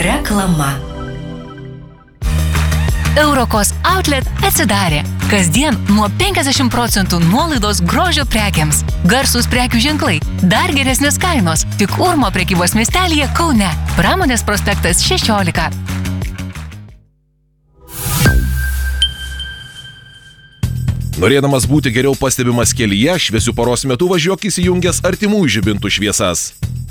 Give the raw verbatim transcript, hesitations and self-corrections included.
Reklama. Eurokos Outlet atsidarė. Kasdien nuo penkiasdešimt procentų nuolaidos grožio prekiams. Garsūs prekių ženklai, dar geresnės kainos. Tik Urmo prekybos miestelyje Kaune. Pramonės prospektas šešiolika. Norėdamas būti geriau pastebimas kelyje, šviesių paros metu važiuok įsijungęs artimųjų žibintų šviesas.